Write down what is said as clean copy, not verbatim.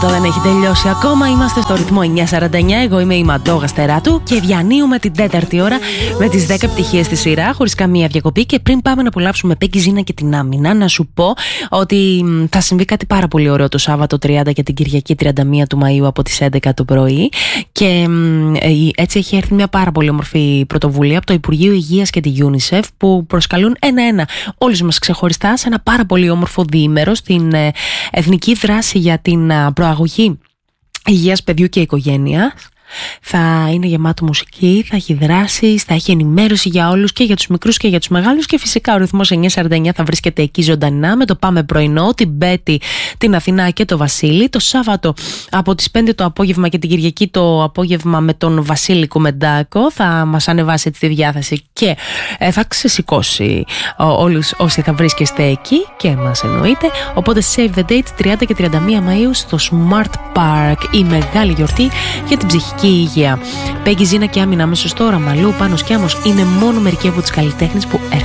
Δεν έχει τελειώσει ακόμα. Είμαστε στο ρυθμό 949. Εγώ είμαι η Μαντώ Γαστεράτου και διανύουμε την τέταρτη ώρα με τις 10 πτυχίες στη σειρά, χωρίς καμία διακοπή. Και πριν πάμε να απολαύσουμε Πέγκη Ζήνα και την Άμυνα, να σου πω ότι θα συμβεί κάτι πάρα πολύ ωραίο το Σάββατο 30 και την Κυριακή 31 του Μαΐου από τις 11 το πρωί. Και έτσι έχει έρθει μια πάρα πολύ όμορφη πρωτοβουλία από το Υπουργείο Υγείας και τη UNICEF, που προσκαλούν ένα-ένα όλους μας ξεχωριστά σε ένα πάρα πολύ όμορφο διήμερο στην Εθνική Δράση για την Προαγωγή Υγείας Παιδιού και Οικογένειας. Θα είναι γεμάτο μουσική, θα έχει δράσεις, θα έχει ενημέρωση για όλους, και για τους μικρούς και για τους μεγάλους. Και φυσικά ο ρυθμός 949 θα βρίσκεται εκεί ζωντανά με το Πάμε Πρωινό, την Μπέτη, την Αθηνά και το Βασίλη. Το Σάββατο από τις 5 το απόγευμα και την Κυριακή το απόγευμα με τον Βασίλη Κουμεντάκο. Θα μας ανεβάσει έτσι τη διάθεση και θα ξεσηκώσει όλους όσοι θα βρίσκεστε εκεί και εμάς εννοείται. Οπότε save the dates 30 και 31 Μαΐου στο Smart Park, η μεγάλη γιορτή για την ψυχική υγεία. Πέγκη Ζήνα και Άμυνα αμέσως τώρα. Μαλού, Πάνος και Άμμος είναι μόνο μερικοί από τις καλλιτέχνες που